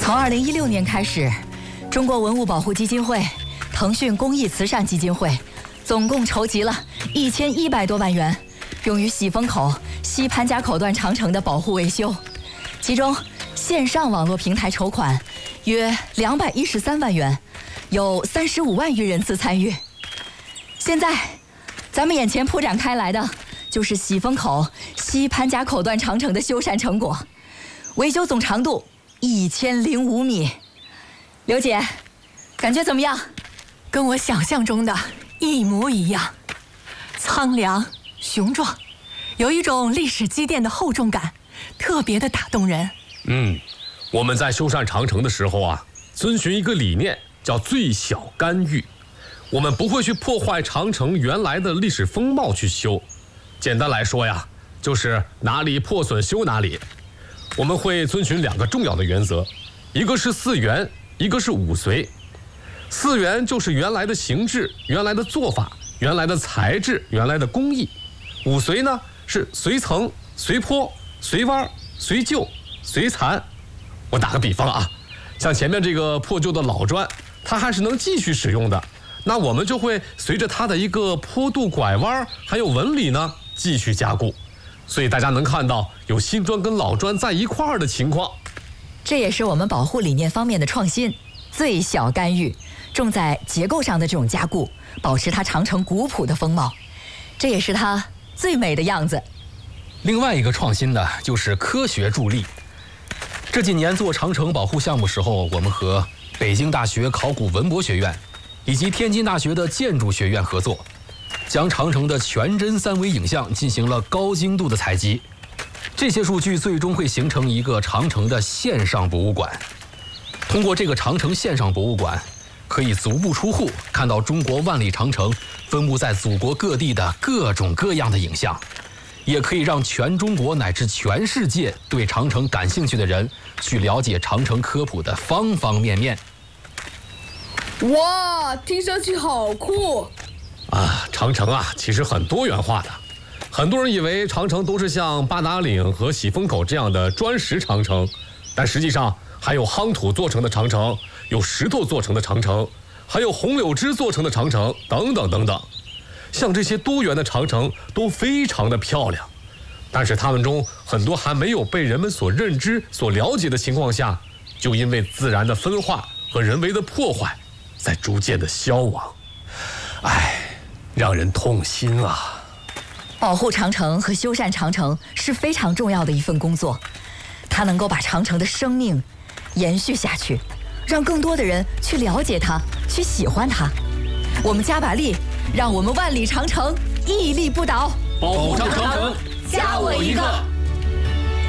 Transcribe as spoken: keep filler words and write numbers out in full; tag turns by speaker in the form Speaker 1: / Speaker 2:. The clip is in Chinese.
Speaker 1: 从二零一六年开始，中国文物保护基金会、腾讯公益慈善基金会总共筹集了一千一百多万元，用于喜峰口、西潘家口段长城的保护维修。其中，线上网络平台筹款约两百一十三万元，有三十五万余人次参与。现在，咱们眼前铺展开来的就是喜峰口、西潘家口段长城的修缮成果，维修总长度一千零五米。刘姐，感觉怎么样？
Speaker 2: 跟我想象中的一模一样，苍凉雄壮，有一种历史积淀的厚重感，特别的打动人。
Speaker 3: 嗯，我们在修缮长城的时候啊，遵循一个理念，叫最小干预。我们不会去破坏长城原来的历史风貌去修，简单来说呀，就是哪里破损修哪里。我们会遵循两个重要的原则，一个是四原，一个是五随。四原就是原来的形制、原来的做法、原来的材质、原来的工艺。五随呢是随层、随坡、随弯、随旧、随残。我打个比方啊，像前面这个破旧的老砖，它还是能继续使用的，那我们就会随着它的一个坡度、拐弯还有纹理呢继续加固。所以大家能看到有新砖跟老砖在一块儿的情况。
Speaker 1: 这也是我们保护理念方面的创新，最小干预，重在结构上的这种加固，保持它长城古朴的风貌，这也是它最美的样子。
Speaker 4: 另外一个创新呢，就是科学助力。这几年做长城保护项目时候，我们和北京大学考古文博学院以及天津大学的建筑学院合作，将长城的全真三维影像进行了高精度的采集。这些数据最终会形成一个长城的线上博物馆。通过这个长城线上博物馆，可以足不出户看到中国万里长城分布在祖国各地的各种各样的影像，也可以让全中国乃至全世界对长城感兴趣的人去了解长城科普的方方面面。
Speaker 5: 哇，听上去好酷
Speaker 3: 啊！长城啊，其实很多元化的。很多人以为长城都是像八达岭和喜峰口这样的砖石长城，但实际上还有夯土做成的长城，有石头做成的长城，还有红柳枝做成的长城，等等等等。像这些多元的长城都非常的漂亮，但是它们中很多还没有被人们所认知、所了解的情况下，就因为自然的分化和人为的破坏，在逐渐的消亡。唉，让人痛心啊！
Speaker 1: 保护长城和修缮长城是非常重要的一份工作，它能够把长城的生命延续下去，让更多的人去了解它，去喜欢它。我们加把力，让我们万里长城屹立不倒。
Speaker 3: 保护长城，
Speaker 5: 加我一个。